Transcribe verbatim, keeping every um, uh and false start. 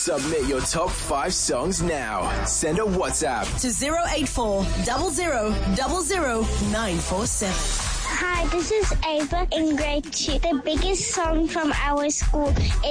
Submit your top five songs now. Send a WhatsApp to zero eight four zero zero zero zero nine four seven. Hi, this is Ava in grade two. The biggest song from our school